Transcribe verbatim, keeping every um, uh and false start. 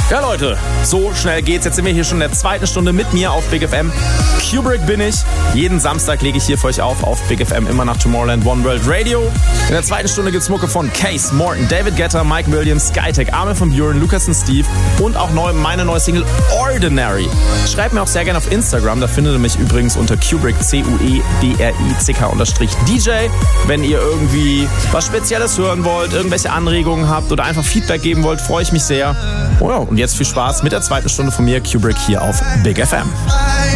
Ja Leute, so schnell geht's. Jetzt sind wir hier schon in der zweiten Stunde mit mir auf Big F M. Kubrick bin ich. Jeden Samstag lege ich hier für euch auf auf Big F M, immer nach Tomorrowland One World Radio. In der zweiten Stunde gibt's Mucke von Case, Morton, David Guetta, Mike Williams, Skytech, Armin von Buren, Lucas und Steve und auch neu meine neue Single Ordinary. Schreibt mir auch sehr gerne auf Instagram, da findet ihr mich übrigens unter Kubrick, C U E B R I C K unterstrich D J. Wenn ihr irgendwie was Spezielles hören wollt, irgendwelche Anregungen habt oder einfach Feedback geben wollt, freue ich mich sehr. Oh ja, und jetzt viel Spaß mit der zweiten Stunde von mir, Kubrick, hier auf Big F M.